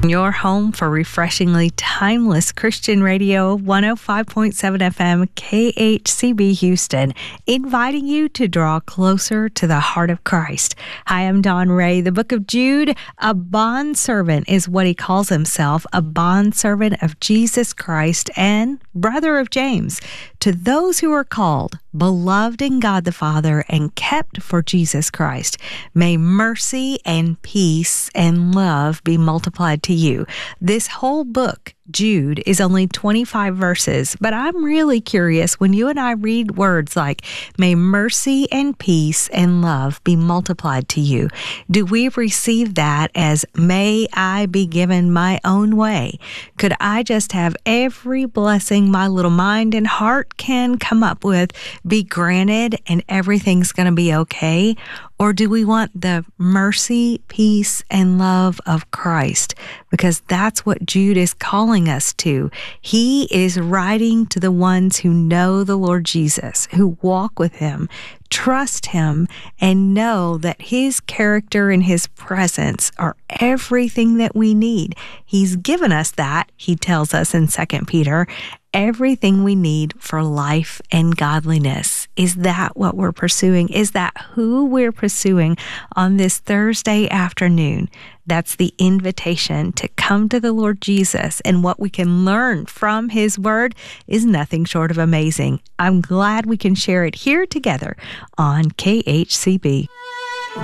Your home for refreshingly timeless Christian radio, 105.7 FM KHCB Houston, inviting you to draw closer to the heart of Christ. Hi, I'm Dawn Ray. The book of Jude, a bondservant is what he calls himself, a bondservant of Jesus Christ and brother of James. To those who are called, beloved in God the Father, and kept for Jesus Christ, may mercy and peace and love be multiplied to you. This whole book, Jude, is only 25 verses, but I'm really curious when you and I read words like, may mercy and peace and love be multiplied to you. Do we receive that as, may I be given my own way? Could I just have every blessing my little mind and heart can come up with be granted and everything's going to be okay? Or do we want the mercy, peace, and love of Christ? Because that's what Jude is calling us to. He is writing to the ones who know the Lord Jesus, who walk with him, trust him, and know that his character and his presence are everything that we need. He's given us that, he tells us in 2 Peter, everything we need for life and godliness. Is that what we're pursuing? Is that who we're pursuing on this Thursday afternoon? That's the invitation to come to the Lord Jesus, and what we can learn from his word is nothing short of amazing. I'm glad we can share it here together on KHCB.